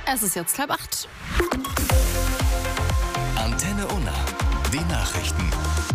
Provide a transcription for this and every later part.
Es ist jetzt 7:30. Antenne Unna, die Nachrichten.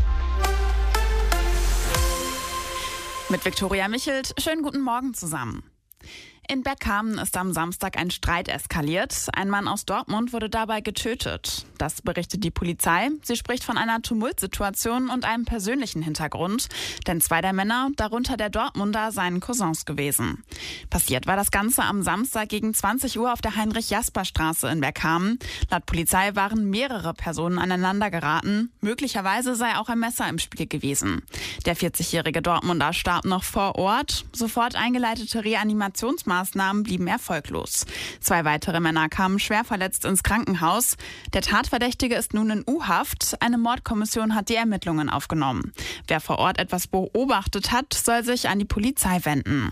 Mit Viktoria Michelt, schönen guten Morgen zusammen. In Bergkamen ist am Samstag ein Streit eskaliert. Ein Mann aus Dortmund wurde dabei getötet. Das berichtet die Polizei. Sie spricht von einer Tumultsituation und einem persönlichen Hintergrund. Denn 2 der Männer, darunter der Dortmunder, seien Cousins gewesen. Passiert war das Ganze am Samstag gegen 20 Uhr auf der Heinrich-Jasper-Straße in Bergkamen. Laut Polizei waren mehrere Personen aneinander geraten. Möglicherweise sei auch ein Messer im Spiel gewesen. Der 40-jährige Dortmunder starb noch vor Ort. Sofort eingeleitete Reanimationsmaßnahmen blieben erfolglos. 2 weitere Männer kamen schwer verletzt ins Krankenhaus. Der Tatverdächtige ist nun in U-Haft. Eine Mordkommission hat die Ermittlungen aufgenommen. Wer vor Ort etwas beobachtet hat, soll sich an die Polizei wenden.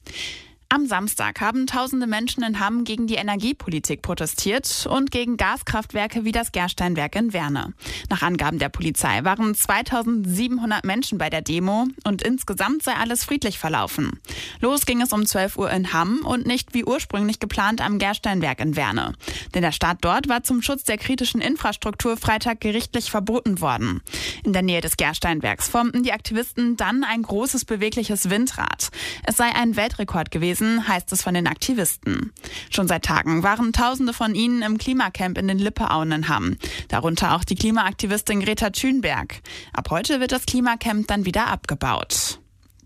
Am Samstag haben tausende Menschen in Hamm gegen die Energiepolitik protestiert und gegen Gaskraftwerke wie das Gersteinwerk in Werne. Nach Angaben der Polizei waren 2700 Menschen bei der Demo und insgesamt sei alles friedlich verlaufen. Los ging es um 12 Uhr in Hamm und nicht wie ursprünglich geplant am Gersteinwerk in Werne. Denn der Start dort war zum Schutz der kritischen Infrastruktur Freitag gerichtlich verboten worden. In der Nähe des Gersteinwerks formten die Aktivisten dann ein großes bewegliches Windrad. Es sei ein Weltrekord gewesen, heißt es von den Aktivisten. Schon seit Tagen waren Tausende von ihnen im Klimacamp in den Lippeauen in Hamm. Darunter auch die Klimaaktivistin Greta Thunberg. Ab heute wird das Klimacamp dann wieder abgebaut.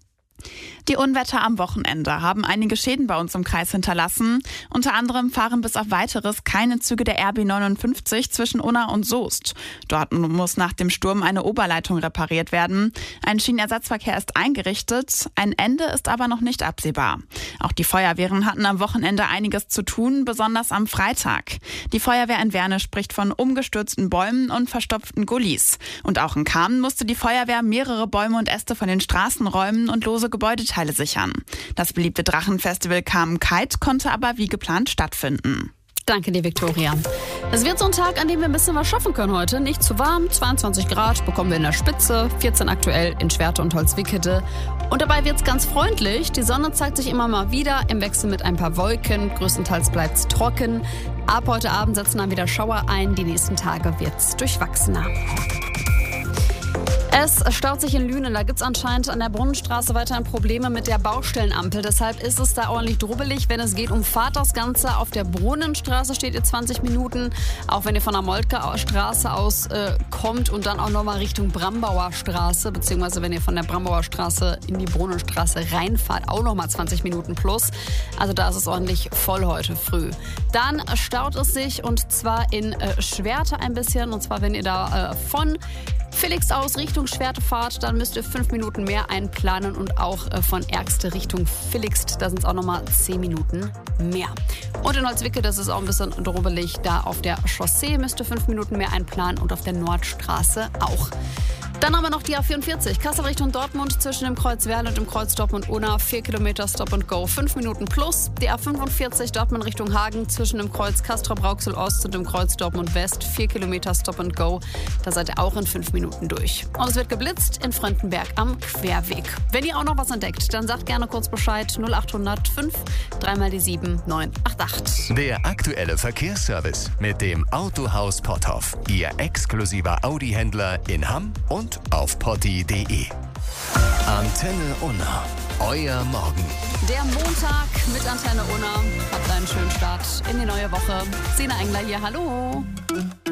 Die Unwetter am Wochenende haben einige Schäden bei uns im Kreis hinterlassen. Unter anderem fahren bis auf Weiteres keine Züge der RB 59 zwischen Unna und Soest. Dort muss nach dem Sturm eine Oberleitung repariert werden. Ein Schienenersatzverkehr ist eingerichtet. Ein Ende ist aber noch nicht absehbar. Auch die Feuerwehren hatten am Wochenende einiges zu tun, besonders am Freitag. Die Feuerwehr in Werne spricht von umgestürzten Bäumen und verstopften Gullis. Und auch in Kamen musste die Feuerwehr mehrere Bäume und Äste von den Straßen räumen und lose Gebäudeteile sichern. Das beliebte Drachenfestival Kamen Kite konnte aber wie geplant stattfinden. Danke dir, Viktoria. Es wird so ein Tag, an dem wir ein bisschen was schaffen können heute. Nicht zu warm, 22 Grad bekommen wir in der Spitze, 14 aktuell in Schwerte und Holzwickede. Und dabei wird es ganz freundlich. Die Sonne zeigt sich immer mal wieder im Wechsel mit ein paar Wolken. Größtenteils bleibt es trocken. Ab heute Abend setzen dann wieder Schauer ein. Die nächsten Tage wird es durchwachsener. Es staut sich in Lünen. Da gibt es anscheinend an der Brunnenstraße weiterhin Probleme mit der Baustellenampel. Deshalb ist es da ordentlich drubbelig, wenn es geht. Umfahrt das Ganze. Auf der Brunnenstraße steht ihr 20 Minuten. Auch wenn ihr von der Moltker Straße aus kommt und dann auch nochmal Richtung Brambauer Straße, beziehungsweise wenn ihr von der Brambauer Straße in die Brunnenstraße reinfahrt, auch nochmal 20 Minuten plus. Also da ist es ordentlich voll heute früh. Dann staut es sich und zwar in Schwerte ein bisschen. Und zwar, wenn ihr da von Felix aus Richtung Schwerte fahrt, dann müsst ihr 5 Minuten mehr einplanen und auch von Ergste Richtung Vilixt, da sind es auch nochmal 10 Minuten mehr. Und in Holzwickede, das ist auch ein bisschen drubbelig, da auf der Chaussee müsst ihr 5 Minuten mehr einplanen und auf der Nordstraße auch. Dann haben wir noch die A44, Kassel Richtung Dortmund zwischen dem Kreuz Werl und dem Kreuz Dortmund-Unna, 4 Kilometer Stop and Go, 5 Minuten plus. Die A45 Dortmund Richtung Hagen zwischen dem Kreuz Castrop-Rauxel-Ost und dem Kreuz Dortmund-West, 4 Kilometer Stop and Go. Da seid ihr auch in 5 Minuten durch. Und es wird geblitzt in Fröndenberg am Querweg. Wenn ihr auch noch was entdeckt, dann sagt gerne kurz Bescheid, 0800 5 3 die 7 988. Der aktuelle Verkehrsservice mit dem Autohaus Potthoff. Ihr exklusiver Audi-Händler in Hamm und auf potti.de. Antenne Unna. Euer Morgen. Der Montag mit Antenne Unna. Habt einen schönen Start in die neue Woche. Sina Engler hier, hallo.